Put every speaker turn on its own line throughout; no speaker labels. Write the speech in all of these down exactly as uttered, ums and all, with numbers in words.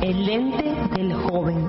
el lente del joven.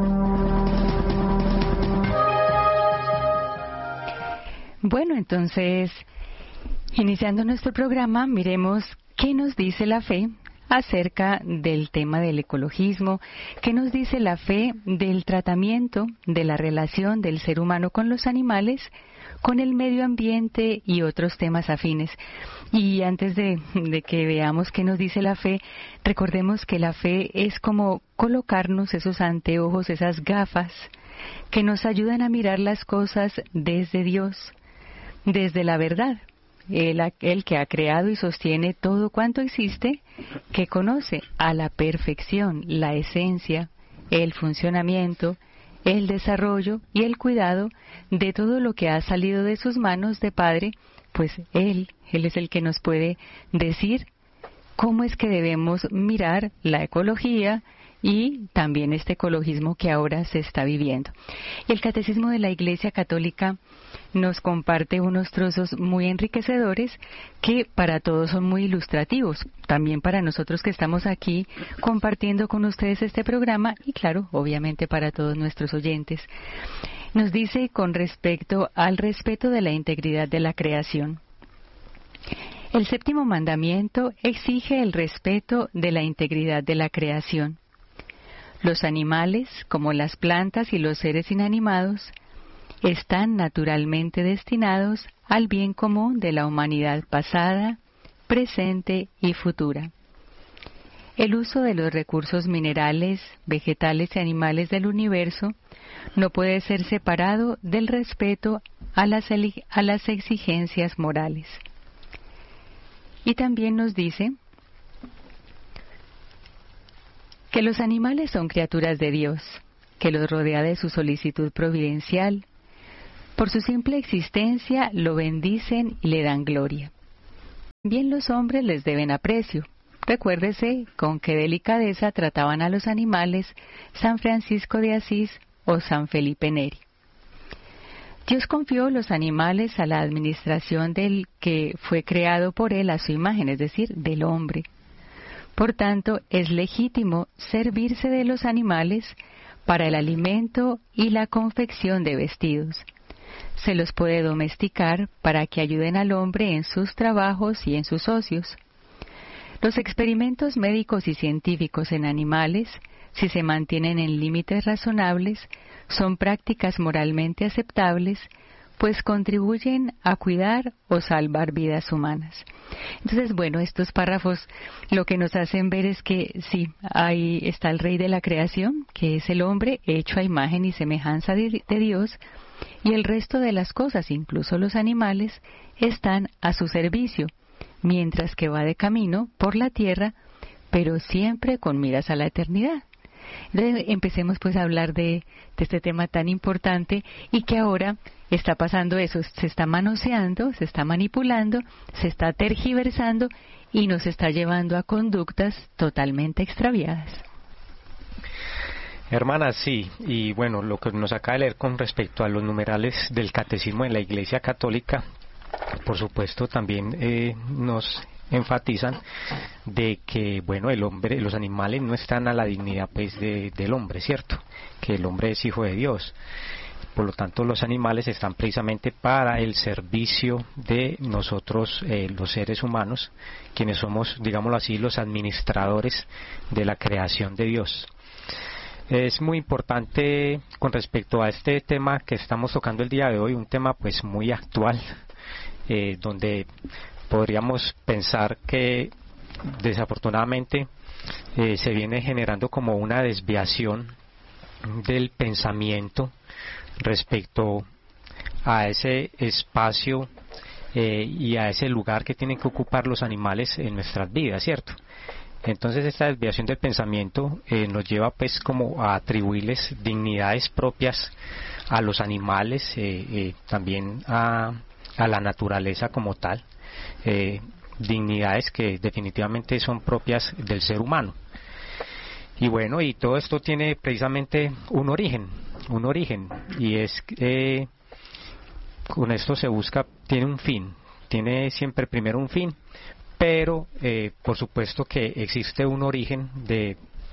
Bueno, entonces, iniciando nuestro programa, miremos qué nos dice la fe acerca del tema del ecologismo, qué nos dice la fe del tratamiento de la relación del ser humano con los animales, con el medio ambiente y otros temas afines. Y antes de, de que veamos qué nos dice la fe, recordemos que la fe es como colocarnos esos anteojos, esas gafas, que nos ayudan a mirar las cosas desde Dios, desde la verdad. Él, el que ha creado y sostiene todo cuanto existe, que conoce a la perfección la esencia, el funcionamiento, el desarrollo y el cuidado de todo lo que ha salido de sus manos de Padre, pues Él, Él es el que nos puede decir cómo es que debemos mirar la ecología y también este ecologismo que ahora se está viviendo. Y el Catecismo de la Iglesia Católica nos comparte unos trozos muy enriquecedores que para todos son muy ilustrativos, también para nosotros que estamos aquí compartiendo con ustedes este programa y claro, obviamente para todos nuestros oyentes. Nos dice con respecto al respeto de la integridad de la creación. El séptimo mandamiento exige el respeto de la integridad de la creación. Los animales, como las plantas y los seres inanimados, están naturalmente destinados al bien común de la humanidad pasada, presente y futura. El uso de los recursos minerales, vegetales y animales del universo no puede ser separado del respeto a las, a las exigencias morales. Y también nos dice que los animales son criaturas de Dios, que los rodea de su solicitud providencial. Por su simple existencia lo bendicen y le dan gloria. También los hombres les deben aprecio. Recuérdese con qué delicadeza trataban a los animales San Francisco de Asís o San Felipe Neri. Dios confió los animales a la administración del que fue creado por él a su imagen, es decir, del hombre. Por tanto, es legítimo servirse de los animales para el alimento y la confección de vestidos. Se los puede domesticar para que ayuden al hombre en sus trabajos y en sus ocios. Los experimentos médicos y científicos en animales, si se mantienen en límites razonables, son prácticas moralmente aceptables, pues contribuyen a cuidar o salvar vidas humanas. Entonces, bueno, estos párrafos lo que nos hacen ver es que sí, ahí está el rey de la creación, que es el hombre hecho a imagen y semejanza de, de Dios, y el resto de las cosas, incluso los animales, están a su servicio, mientras que va de camino por la tierra, pero siempre con miras a la eternidad. Entonces, empecemos pues a hablar de, de este tema tan importante y que ahora está pasando eso, se está manoseando, se está manipulando, se está tergiversando y nos está llevando a conductas totalmente extraviadas.
Hermanas, sí, y bueno, lo que nos acaba de leer con respecto a los numerales del Catecismo de la Iglesia Católica, por supuesto también eh, nos enfatizan de que, bueno, el hombre, los animales no están a la dignidad pues de, del hombre, ¿cierto? Que el hombre es hijo de Dios. Por lo tanto, los animales están precisamente para el servicio de nosotros, eh, los seres humanos, quienes somos, digámoslo así, los administradores de la creación de Dios. Es muy importante con respecto a este tema que estamos tocando el día de hoy, un tema pues muy actual, eh, donde podríamos pensar que desafortunadamente eh, se viene generando como una desviación del pensamiento respecto a ese espacio eh, y a ese lugar que tienen que ocupar los animales en nuestras vidas, ¿cierto? Entonces esta desviación del pensamiento eh, nos lleva pues como a atribuirles dignidades propias a los animales, eh, eh, también a, a la naturaleza como tal. Eh, dignidades que definitivamente son propias del ser humano. Y bueno, y todo esto tiene precisamente un origen, un origen, y es eh, con esto se busca, tiene un fin, tiene siempre primero un fin, pero eh, por supuesto que existe un origen de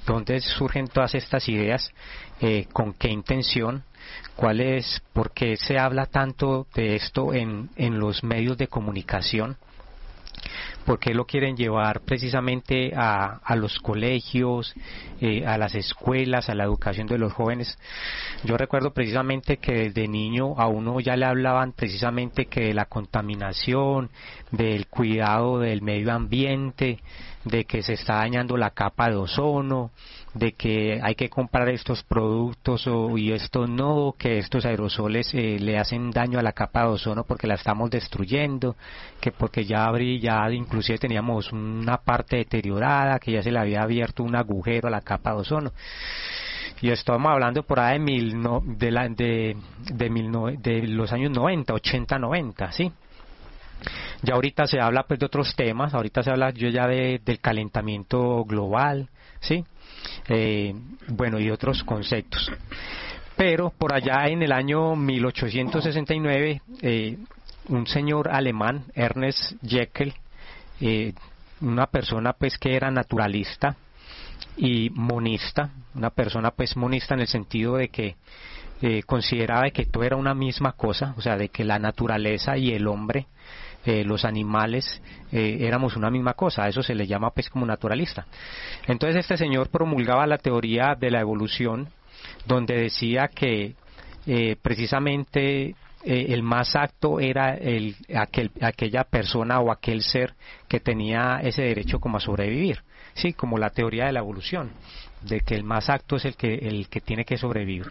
dónde surgen todas estas ideas, eh, con qué intención, cuál es, por qué se habla tanto de esto en, en los medios de comunicación. ¿Por qué lo quieren llevar precisamente a, a los colegios, eh, a las escuelas, a la educación de los jóvenes? Yo recuerdo precisamente que desde niño a uno ya le hablaban precisamente que de la contaminación, del cuidado del medio ambiente, de que se está dañando la capa de ozono, de que hay que comprar estos productos o, y estos no, que estos aerosoles eh, le hacen daño a la capa de ozono porque la estamos destruyendo, que porque ya abrí, ya inclusive teníamos una parte deteriorada, que ya se le había abierto un agujero a la capa de ozono. Y estamos hablando por ahí de mil no, de, la, de, de, mil no, de los años noventa, ochenta, noventa, ¿sí? Ya ahorita se habla pues de otros temas, ahorita se habla yo ya de, del calentamiento global, ¿sí? Eh, bueno, y otros conceptos. Pero por allá en el año mil ochocientos sesenta y nueve, eh, un señor alemán, Ernest Haeckel, eh, una persona pues que era naturalista y monista, una persona pues monista en el sentido de que eh, consideraba que todo era una misma cosa, o sea, de que la naturaleza y el hombre, Eh, los animales, eh, éramos una misma cosa. A eso se le llama pues como naturalista. Entonces este señor promulgaba la teoría de la evolución, donde decía que eh, precisamente eh, el más apto era el, aquel, aquella persona o aquel ser que tenía ese derecho como a sobrevivir, sí, como la teoría de la evolución, de que el más apto es el que, el que tiene que sobrevivir.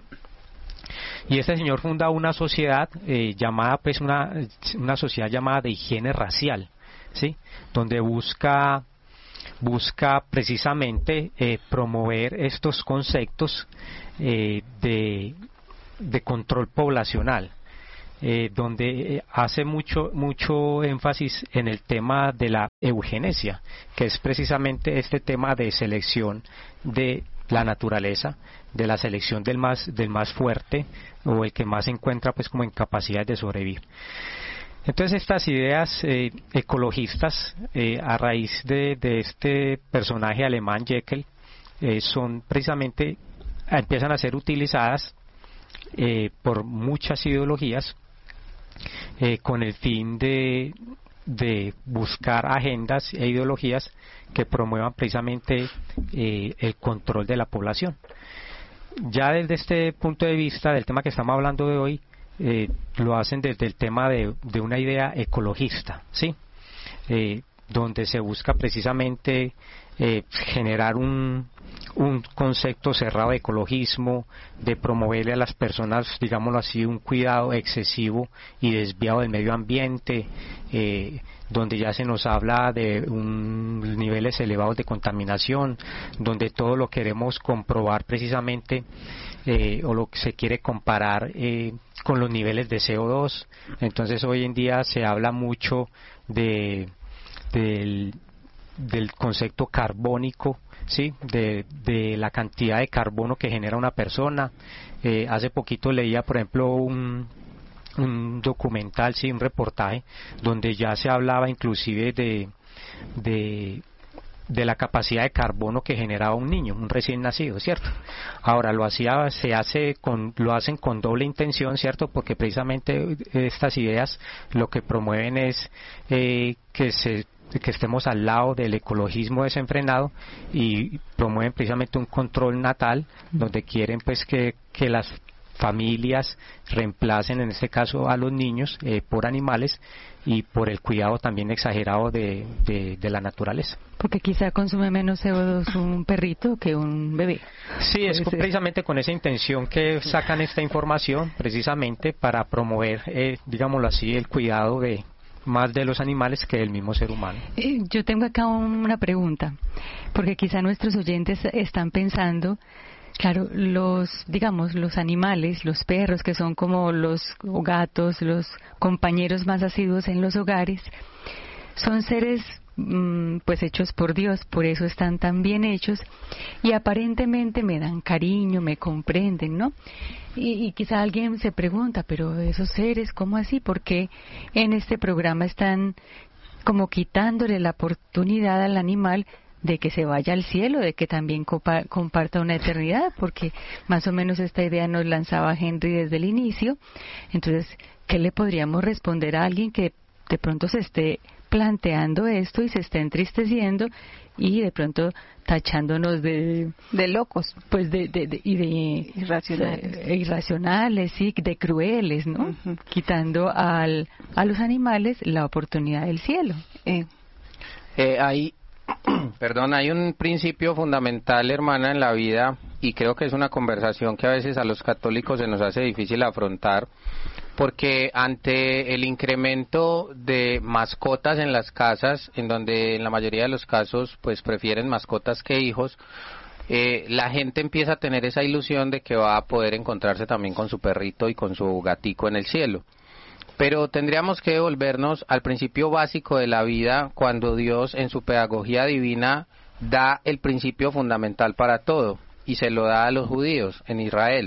Y este señor funda una sociedad eh, llamada pues una, una sociedad llamada de higiene racial, ¿sí? Donde busca busca precisamente eh, promover estos conceptos eh, de, de control poblacional, eh, donde hace mucho mucho énfasis en el tema de la eugenesia, que es precisamente este tema de selección de la naturaleza, de la selección del más del más fuerte o el que más se encuentra pues como en capacidades de sobrevivir. Entonces estas ideas eh, ecologistas eh, a raíz de, de este personaje alemán Haeckel eh, son precisamente empiezan a ser utilizadas eh, por muchas ideologías eh, con el fin de de buscar agendas e ideologías que promuevan precisamente eh, el control de la población. Ya desde este punto de vista del tema que estamos hablando de hoy, eh, lo hacen desde el tema de, de una idea ecologista, ¿sí? Eh, donde se busca precisamente eh, generar un, un concepto cerrado de ecologismo, de promoverle a las personas, digámoslo así, un cuidado excesivo y desviado del medio ambiente, eh, donde ya se nos habla de un, niveles elevados de contaminación, donde todo lo queremos comprobar precisamente eh, o lo que se quiere comparar eh, con los niveles de C O dos. Entonces hoy en día se habla mucho de del, del concepto carbónico, sí, de, de la cantidad de carbono que genera una persona. Eh, hace poquito leía, por ejemplo, un un documental, sí, un reportaje donde ya se hablaba inclusive de de de la capacidad de carbono que generaba un niño, un recién nacido, ¿cierto? Ahora lo hacía, se hace con, lo hacen con doble intención, ¿cierto? Porque precisamente estas ideas lo que promueven es eh, que se que estemos al lado del ecologismo desenfrenado y promueven precisamente un control natal donde quieren pues que, que las familias reemplacen en este caso a los niños eh, por animales y por el cuidado también exagerado de, de, de la naturaleza.
Porque quizá consume menos C O dos un perrito que un bebé.
Sí, es precisamente con esa intención que sacan esta información, precisamente para promover, eh, digámoslo así, el cuidado de más de los animales que del mismo ser humano.
Eh, yo tengo acá una pregunta, porque quizá nuestros oyentes están pensando, claro, los, digamos, los animales, los perros, que son como los gatos, los compañeros más asiduos en los hogares, son seres mm, pues hechos por Dios, por eso están tan bien hechos y aparentemente me dan cariño, me comprenden, ¿no? Y, y quizá alguien se pregunta, pero esos seres, ¿cómo así? ¿Por qué en este programa están como quitándole la oportunidad al animal de que se vaya al cielo, de que también compa- comparta una eternidad, porque más o menos esta idea nos lanzaba Henry desde el inicio. Entonces, ¿qué le podríamos responder a alguien que de pronto se esté planteando esto y se esté entristeciendo y de pronto tachándonos de
de locos,
pues de, de, de y de
irracionales,
de, irracionales, sí, de crueles, ¿no?
Uh-huh.
Quitando al a los animales la oportunidad del cielo.
Eh.
Eh, hay, perdón, hay un principio fundamental, hermana, en la vida, y creo que es una conversación que a veces a los católicos se nos hace difícil afrontar, porque ante el incremento de mascotas en las casas, en donde en la mayoría de los casos pues prefieren mascotas que hijos, eh, la gente empieza a tener esa ilusión de que va a poder encontrarse también con su perrito y con su gatico en el cielo. Pero tendríamos que volvernos al principio básico de la vida, cuando Dios en su pedagogía divina da el principio fundamental para todo, y se lo da a los judíos en Israel.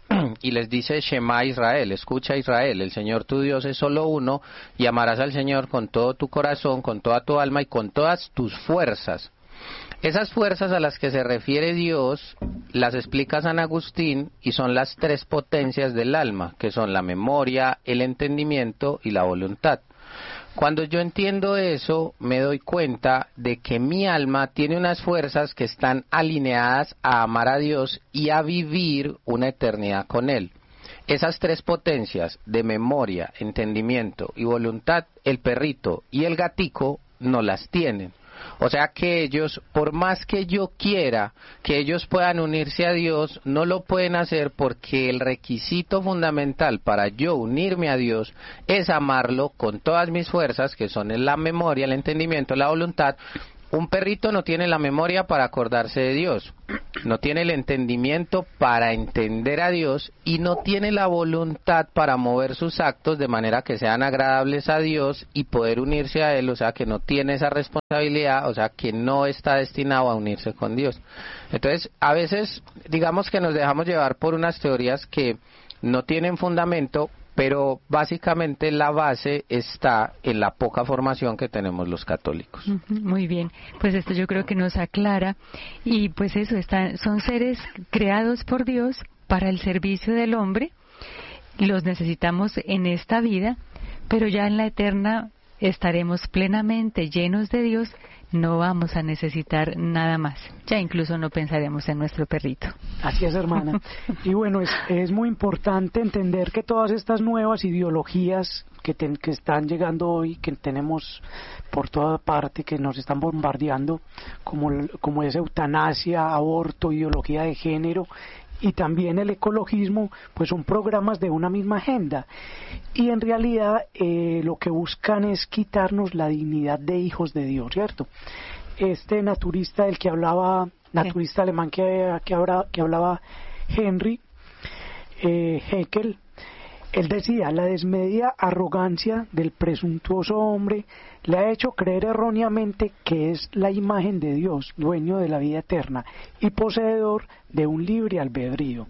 Y les dice: Shema Israel, escucha Israel, el Señor tu Dios es solo uno, y amarás al Señor con todo tu corazón, con toda tu alma y con todas tus fuerzas. Esas fuerzas a las que se refiere Dios las explica San Agustín, y son las tres potencias del alma, que son la memoria, el entendimiento y la voluntad. Cuando yo entiendo eso, me doy cuenta de que mi alma tiene unas fuerzas que están alineadas a amar a Dios y a vivir una eternidad con Él. Esas tres potencias de memoria, entendimiento y voluntad, el perrito y el gatico no las tienen. O sea que ellos, por más que yo quiera que ellos puedan unirse a Dios, no lo pueden hacer, porque el requisito fundamental para yo unirme a Dios es amarlo con todas mis fuerzas, que son la memoria, el entendimiento, la voluntad. Un perrito no tiene la memoria para acordarse de Dios, no tiene el entendimiento para entender a Dios, y no tiene la voluntad para mover sus actos de manera que sean agradables a Dios y poder unirse a Él. O sea que no tiene esa responsabilidad, o sea que no está destinado a unirse con Dios. Entonces, a veces digamos que nos dejamos llevar por unas teorías que no tienen fundamento, pero básicamente la base está en la poca formación que tenemos los católicos.
Muy bien, pues esto yo creo que nos aclara, y pues eso, están, son seres creados por Dios para el servicio del hombre, los necesitamos en esta vida, pero ya en la eterna estaremos plenamente llenos de Dios, no vamos a necesitar nada más, ya incluso no pensaremos en nuestro perrito.
Así es, hermana. Y bueno, es, es muy importante entender que todas estas nuevas ideologías que, ten, que están llegando hoy, que tenemos por toda parte, que nos están bombardeando, como, como es eutanasia, aborto, ideología de género, y también el ecologismo, pues son programas de una misma agenda, y en realidad eh, lo que buscan es quitarnos la dignidad de hijos de Dios, ¿cierto? Este naturista del que hablaba, naturista sí. alemán que, que, hablaba, que hablaba Henry eh, Heckel, él decía: la desmedida arrogancia del presuntuoso hombre le ha hecho creer erróneamente que es la imagen de Dios, dueño de la vida eterna y poseedor de un libre albedrío.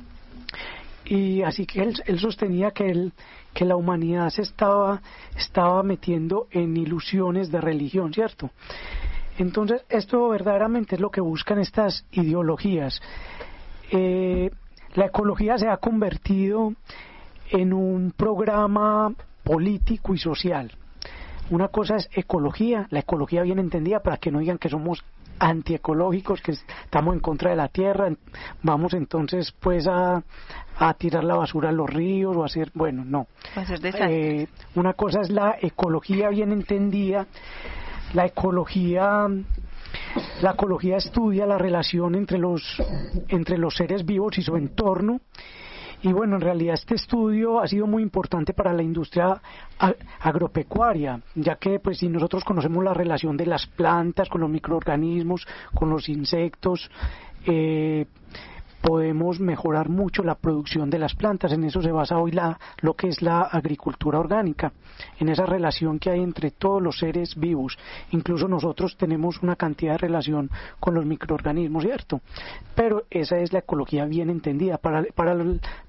Y así que él, él sostenía que, él, que la humanidad se estaba, estaba metiendo en ilusiones de religión, ¿cierto? Entonces, esto verdaderamente es lo que buscan estas ideologías. Eh, la ecología se ha convertido en un programa político y social. Una cosa es ecología, la ecología bien entendida, para que no digan que somos antiecológicos, que estamos en contra de la tierra, vamos entonces pues a, a tirar la basura a los ríos o a hacer, bueno, no.
A hacer
eh, una cosa es la ecología bien entendida. La ecología la ecología estudia la relación entre los entre los seres vivos y su entorno. Y bueno, en realidad este estudio ha sido muy importante para la industria agropecuaria, ya que pues si nosotros conocemos la relación de las plantas con los microorganismos, con los insectos, eh, podemos mejorar mucho la producción de las plantas. En eso se basa hoy la, lo que es la agricultura orgánica, en esa relación que hay entre todos los seres vivos. Incluso nosotros tenemos una cantidad de relación con los microorganismos, ¿cierto? Pero esa es la ecología bien entendida. Para, para,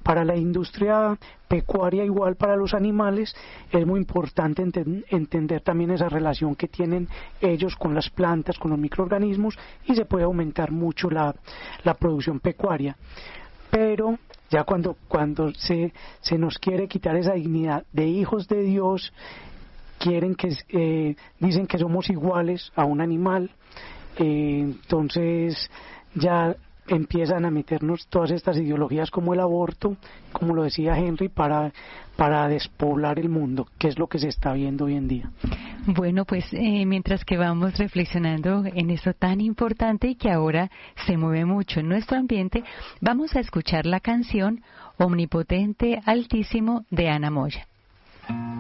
para la industria pecuaria, igual para los animales, es muy importante enten- entender también esa relación que tienen ellos con las plantas, con los microorganismos, y se puede aumentar mucho la, la producción pecuaria. Pero ya cuando, cuando se, se nos quiere quitar esa dignidad de hijos de Dios, quieren que eh, dicen que somos iguales a un animal, eh, entonces ya empiezan a meternos todas estas ideologías como el aborto, como lo decía Henry, para, para despoblar el mundo, que es lo que se está viendo hoy en día.
Bueno, pues eh, mientras que vamos reflexionando en eso tan importante y que ahora se mueve mucho en nuestro ambiente, vamos a escuchar la canción Omnipotente Altísimo de Ana Moya.